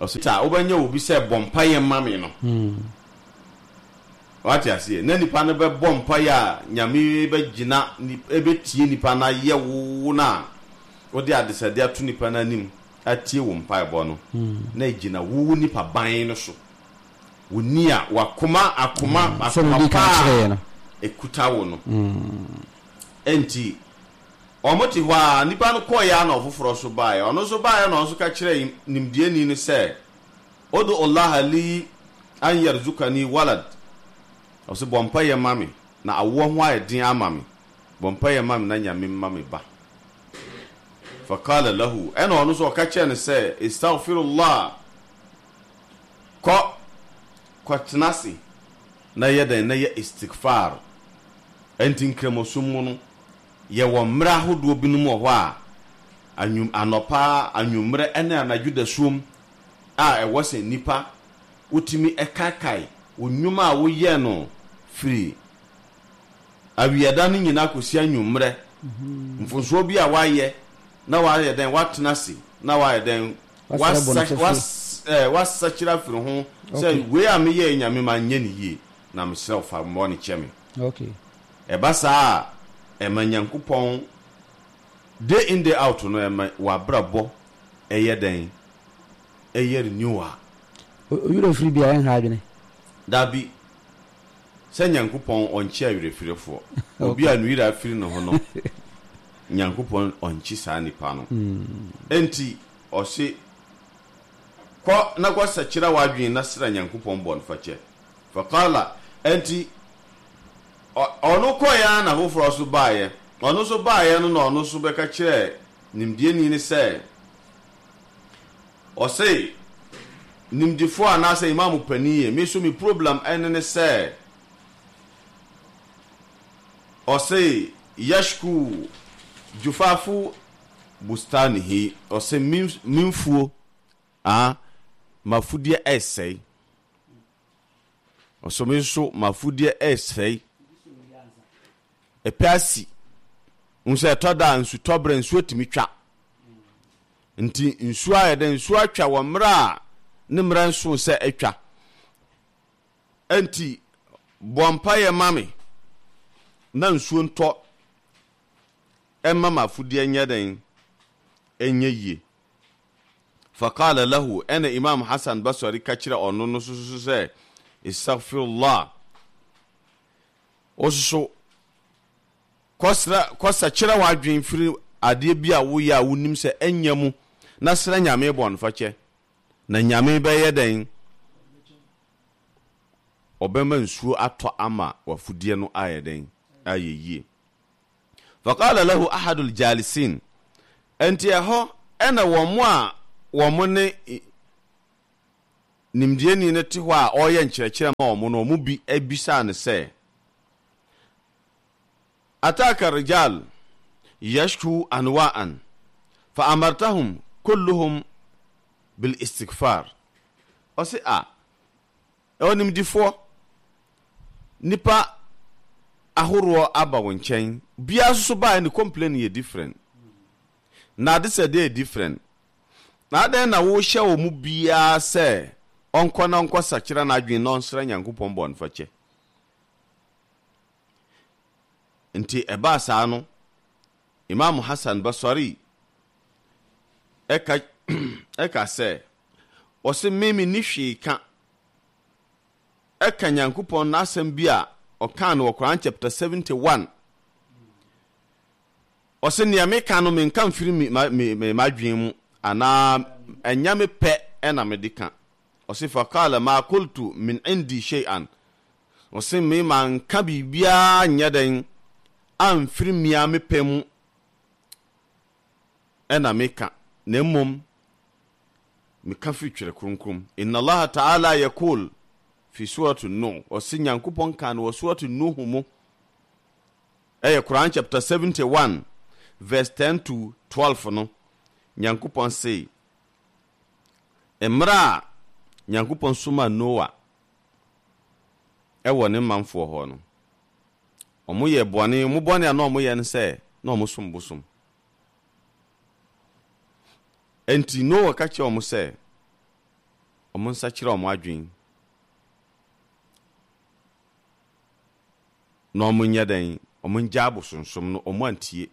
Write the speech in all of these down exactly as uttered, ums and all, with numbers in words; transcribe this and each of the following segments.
osita obanya obi se bompa ye mame no mm what you say na nipa no be bompa ya nyame be gina ni ebe tie nipa na ye wo na odi adesade ato nipa na nim atie wo mpa ebo no na gina wo nipa ban no so wonia wakoma akoma akoma ekuta wo no enti omoti hwa nipa no koya na ofoforo so bae ono so bae na onso ka kire nimdie ni ne se odu Allah li an yarzukani walad oso bompa ye mami na awo ho ayedin amami bompa ye mami na nyame mami ba faqala lahu ana ono so ka kire ne se astaghfirullah ko ko tnasi na yeda na ye istighfar enti nkremosumu no ye wo mra hodo binum ho a anyum anopa anyumre ene anajuda suom a e wose nipa utimi ekakai onyuma a wo ye no free awiada no nyina kosi anyumre mfonso bi a waye na waye den watnasi na waye den was was eh wasachira firi ho say we am ye nyame ma nye ni ye na myself am money chemi okay e basa e manyankopon day in day out no e wa brabo e ye den e ye renewal you don't free be an hadwene da bi se nyankopon onchi awirefirefo obi anu ira afiri no ho no nyankopon onchi saa nipa no enti o se ko na ko sachira wadwen na sira nyankopon bon fache faqala enti ono ko ya na hoforo so baaye ono so baaye no no ono so beka kire nimdie ni ni se o se nimdifo ana se imam paniye me so mi problem ene ne se o se yashku jufafu bustanihi o se minfuo ah mafudie essay o so me so mafudie essay e pasi unse toda nsu tobre nsu otimi twa nti nsu ayede nsu atwa wo mra ne mra nsu se atwa enti bompa ye mame na nsu nto emma mafudie nyeden enye yie faqala lahu ana imam hasan basri kachira onu no susu se astaghfirullah oso kosra kosa kira wadwen firi ade bi a wo ya wonim se enyamu na sra nyame bon fache na nyame be yeden obema nsuo ato ama wafudie no ayeden ayeye faqala lahu ahadul jalisin enti eho ena wo mo a wo mo ne nimdie ni ne te ho a oye nkyerɛkyerɛ ma wo mo no mo bi abisa ne se ataka rijal yashku anwa'an fa amartahum kulluhum bil istighfar o se a e nimdifo nipa ahoro aba wonchen bia so ba ni complain ye different na this a day different na den na wo hye wo mu bia se onko na onko sakira na adwen no nsra nyankopon bon fache nti eba sa no imam hasan basri eka eka se o se memi ni hwe ka eka nyankopon na asem bia o kan wo Quran chapter seventy-one o se ne me kan no me kan firi me madwen mu ana enya me pe ena me dika o se fa qala ma qultu min indi shay'an o se me man ka bibia nyaden am firi mia me pe mu ena me ka na mom me ka fi twere kronkrom inna Allah ta'ala yaqul fi suratu nuh o se nyankopon kan wo suratu nuh mu eh Quran chapter seventy-one verse ten to twelve no nyankopon say emra nyankopon suma Noah e woni manfo ho no omo ye bone mo bone na omo ye nse na omo sum busum enti Noah ka che omo say omo nsachira omo adwen no omo nya dan omo njabo sonsom no omo antie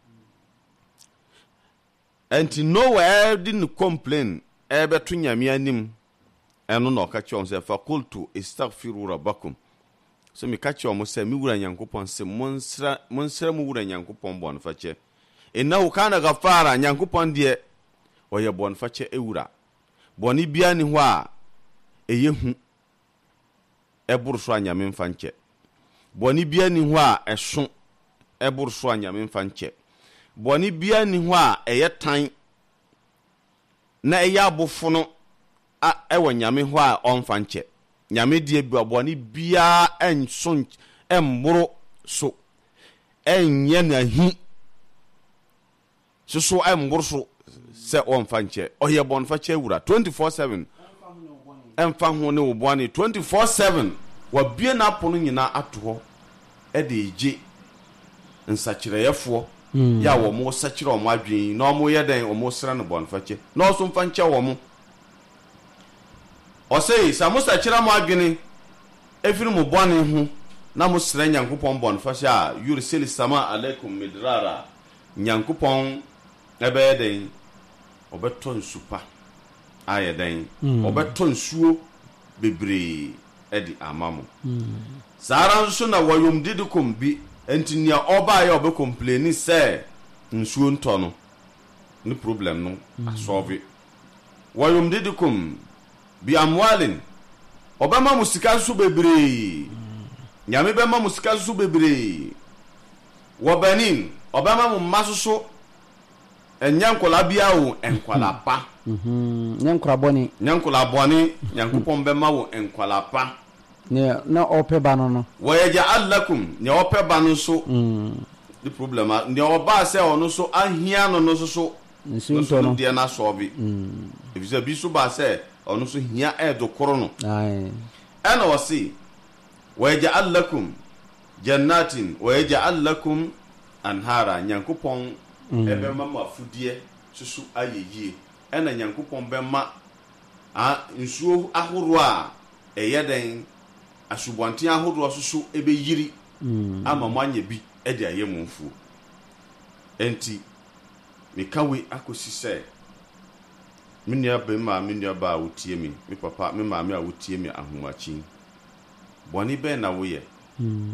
enti nowhere didn't complain ebe to nyame anim eno no ka chom se fakultu istaghfiru rabbakum so mi ka chom se mi wura nyankopon se monsra monsra mu wura nyankopon bon fache innahu kana ghafara nyankopon de oye bon fache ewura boni bia ni ho a eyehu eburso anyame mfanche boni bia ni ho a eso eburso anyame mfanche boni bia ni ho a eyetan na eya abofono a ewo nyame ho a onfanche nyame die bia boni bia enso emboro so enye na hi so so emboro so se onfanche oye bon fache wura twenty-four seven emfa ho ne obone twenty-four seven wa bia na pono nyina ato e de eje nsakireyefo Mm. ya wo mo sachira omo adwen na omo ye den omo sra no bon fache na oso mfanche wo mo o sei sa mo sachira mo adwen efiri mo bone hu na mo sra nyankopon bon fache a yursil sama alaikum midrara nyankopon ebe den obeto nsupa aye den mm. obeto nsuo bebre edi amamo mm. sara nso na wayom didukum bi enti nia oba ya obe complain say nsuo nto no ni problem no mm. asolve wayum didukum bi amwalin obama musika su bebre mm. nyame bema musika su bebre wobanin obama mu masoso enyankola bia wo enkwala pa mhm nyankora boni nyankola boni nyankopon bema wo enkwala pa ne na ope bano no wayaja'al lakum ne ope bano so mm the problem ne oba se ono so ahia no no so so nso no de na so bi mm if bi so ba se ono so hia e do koro no ai ana wasi wayaja'al lakum jannatin wayaja'al lakum anhara nyankopon mm. ebe mama fudie susu ayeye ana nyankopon be ma a nsuo ahoro a eyeden asubonte ahodo soso ebe yiri mm. ama mwanye bi e de ayemu mfu enti mekawe akosi se minia be ma minia ba wotie mi mi papa mi ma me a wotie mi ahomachi boni be na wo ye mm.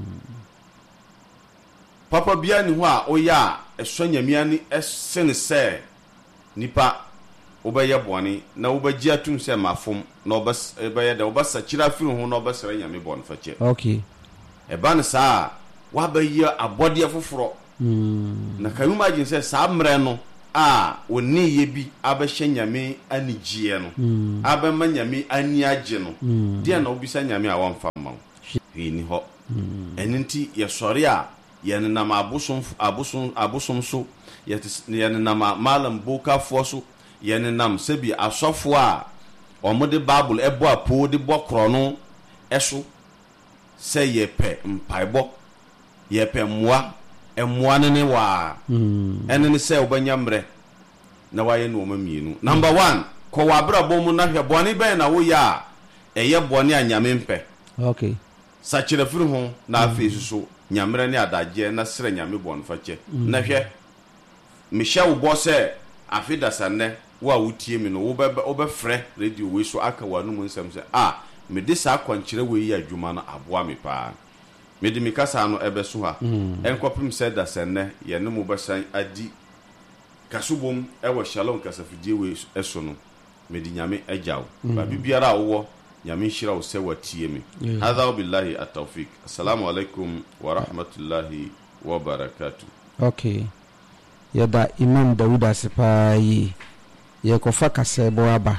papa bia ni ho a oya eso nyamia ni esene se nipa obeye boni na obaji atum se mafom na obas ebeye da obasa kira firi ho na obasara nyame bon fache okay e ban sa wa baye abode foforo mm na kayuma gin se sa mre no a oni ye bi abehye nyame anigye no mm. abema nyame ani agye no mm. dia na obisa nyame a wonfa ma ni ho mm. eninti ye sori a ye na ma abosom abosom abosom so ye ye na ma malam boka fo so ye nam sebi asofo a omode bible ebo apo de bokro no eso se ye pe mpaibo ye pe moa emoa ne ne wa mm ene ne se obanya mre na waye no mamienu number one ko wabra bomu na hwe boni ben na wo ya eye boni anyame mpe okay sachire firi ho na afesu so nyamre ne adaje na sere nyame bon fache mm. na hwe misha wo bo se afida sanne wa wutie mi no wo be wo be frɛ radio we so aka wanu mu nsɛm sɛ ah me de sa kwankyerɛ we yi adwuma no aboa me pa me de mi kasa no ebe so ha enkopim sɛ da sɛnne ye no mu bɛsan adi kasubom ewo shalom kasafidie we eso no me de nyame agyaw ba bibiara wo nyame hira wo sɛ watie mi hadha billahi at-tawfik assalamu alaikum wa rahmatullahi wa barakatuh okay yada imam Dawuda sipai ye kofa kasebo aba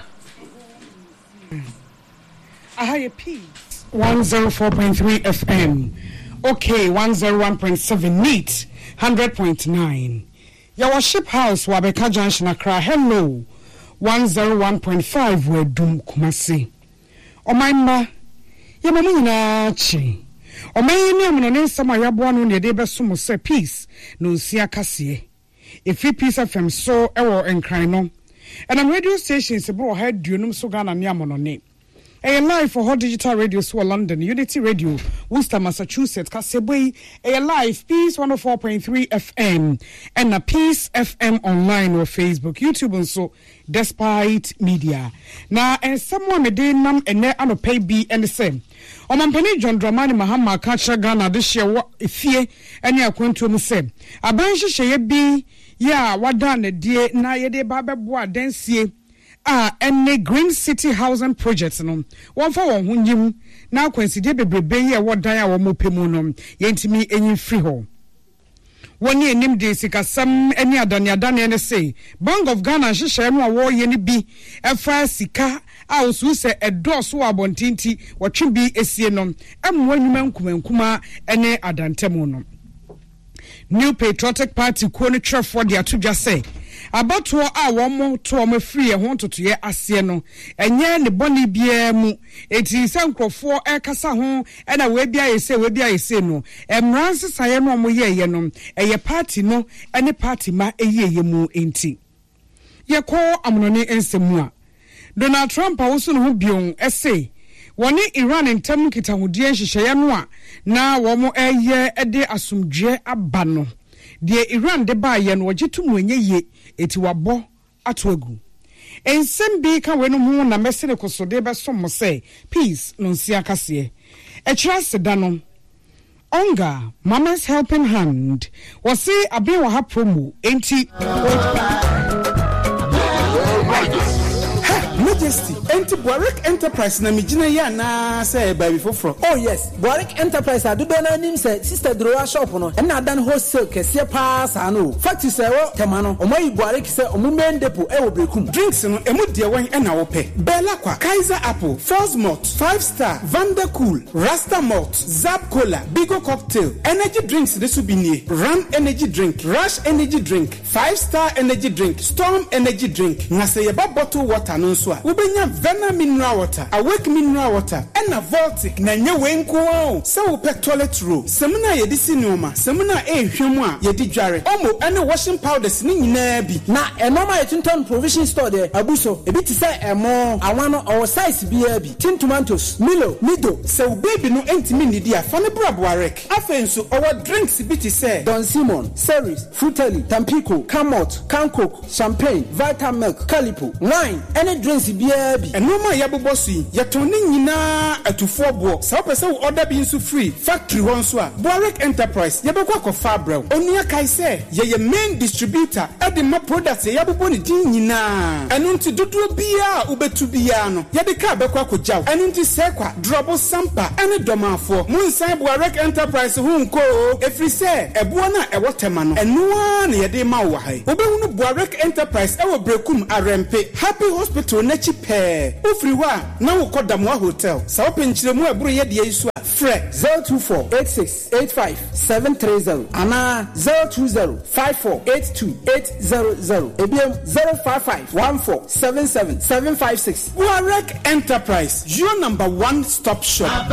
Ahaya P one oh four point three F M okay one oh one point seven neat one hundred point nine your ship house Wabeka Junction Accra hello one oh one point five Wedum Kumasi omaima ye mamu nyina chi omayi ni amono ne nsama yabo no ne de beso mo se peace no nsia kase efi peace F M so ewo enkran no And I'm radio stations bro head dunum so Ghana ne amonone. A live for hot digital radio so London, Unity Radio, Worcester, Massachusetts, Kasebwe, a live Peace one oh four point three F M and a Peace F M online or Facebook, YouTube and so Despite Media. Now and someone me dey nam ene ano pay B and the same. Omampani John Dramani Mahama Kacha Ghana this year what ifie any akwantu mu say. Abanhye hye bi ya wada na die na ye de ba bebo adansie. Ah, ene Green City Housing Project no. Won fa won hunyim na akwanside bebrebe ye wodan a wo mopemu no. Yentimi enyi free ho. Woni enim de sikasam eni adane adane ene say. Bank of Ghana hyehyɛ no a wo ye ni bi efa sika a osu se edoso abontinti wotwe bi esie no. Emmo anwuma nkumankuma ene adantemu no. New Patriotic Party ko no twefo de atodwa say abato a womo to mo free e ho totoye ase no enye ne boni bia mu eti sankrofo e kasa ho e na we bia yese we bia yese no emranse saye no mo ye ye no eye party no ene party ma eye ye mu enti ye ko amonone ensemu a Donald Trump awoso no ho bion e say woni Iran ntam kitahudie hyehyeye no a na wo mo eye ede asomdwe aba no de Iran de ba ye no ogitu mu enye ye eti wabo atoagu ensem bi ka we no hu na mesere kosode be som mo say peace no nsia kase e kira seda no Onga Mama's Helping Hand was say abe wa ha promo enti Majesty, enti Buarik Enterprise na mijina ya na say baby foforo. Oh yes, Buarik Enterprise adu do na nim say sister Drowa shop no. E na dan wholesale kese pass ano. Fact say wo tema no. Omoyi Buarik say omu main depot e wo brekum. Drinks no emu de wan e na wo pe. Bella kwa, Kaiser Apple, Falls Malt, Five Star, Vandercool, Rasta Malt, Zap Cola, Bigo Cocktail, Energy Drinks de subinie, Ram Energy Drink, Rush Energy Drink, Five Star Energy Drink, Storm Energy Drink. Na say ba bottle water no so. Ubenya Vena mineral water, Awake mineral water, and a Voltic na nye wenko. So we pek toilet roll. Semina ye disi nyoma, semina e hwemwa ye di dware. Omo ene washing powders ni nyina bi. Na enoma ye tinton provision store there. Abuso, ebi ti say emo awano or size bi bi. Tin tomatoes, Milo, Nido. So baby no entimi ni dia fa ne bra Buarek. Afen so our drinks bi ti say Don Simon, Ceres, Fruteli, Tampico, Camot, Cancoke, Champagne, Vitamilk, Calipo, wine, any drinks biya bi enoma ya bobosi ya toni nyina atufo bo sa opese wo order bi nso free factory won so a Buarik Enterprise ya bekwa ko fabrew onua kai se ye ye main distributor e de ma products ya bobo ni din nyina enu nti dodo bia ubetu bia no ya de ka bekwa ko jaw enu nti se kwa drobo sampa ene domafo munsan Buarik Enterprise hu nko efri se ebo na e wotema no enua na ye de ma wo hai obehunu Buarik Enterprise e wo brekum arempe Happy Hospital na chipe ufriwa na ukoda mwa hotel sa openchire mu aburu ye de yisu fre zero two four eight six eight five seven three zero ana zero two zero five four eight two eight zero zero ebiem zero five five one four seven seven seven five six. Buarik Enterprise, your number one stop shop.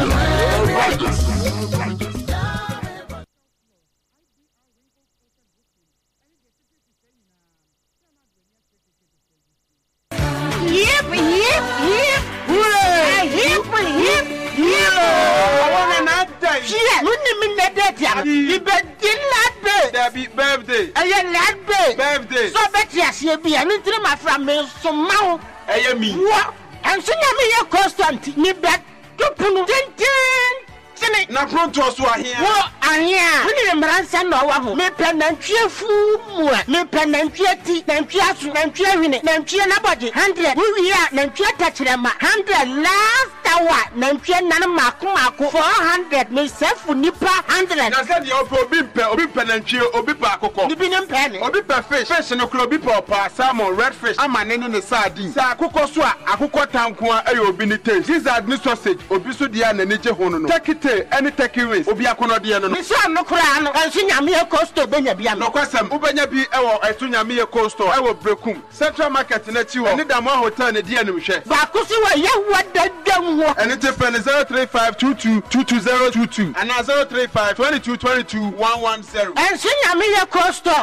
Yip, yip, yip. Hooray! Yip, yip, yip. I want an update. Yeah, you need me to get it. You better not be. Happy birthday. I am not be. Birthday. So bet yes, you be. I need to my friend me some mouth. I am me. What? I'm saying me a constant. Me bet to put tin na pronto so ahia wo ahia we ni mransa na owa me penantwie fu mu me penantwie ti nantwie asu nantwie hwene nantwie na body one hundred we wi a nantwie tachrema one hundred last hour nantwie nan mako mako four hundred me sefu nipa one hundred na said you obi pe obi penantwie obi pa akoko ni bi nem pe ni obi pe fish fish no kro obi pa pa salmon red fish amane ne ne sardine sa akoko so a akoko tanko a e obi ni taste lizard ni sausage obi so dia na ne je hono no tekite any take race obi akono de no no so no kra no enso nyame e costo benya bia no kwasam ubenya bi e wo enso nyame e costo e wo brekum central market na chi wo eni damo hotel ne de anim hwe ba kosi wa ye wadadam ho eni te pen zero three five two two two two zero two two and zero three five two two two two one one zero enso nyame e costo